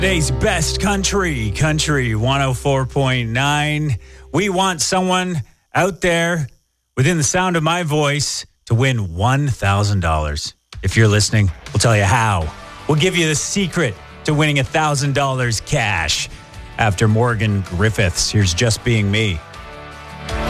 Today's best country 104.9. We want someone out there within the sound of my voice to win $1,000. If you're listening, we'll tell you how. We'll give you the secret to winning $1,000 cash. After Morgan Griffiths, here's Just Being Me.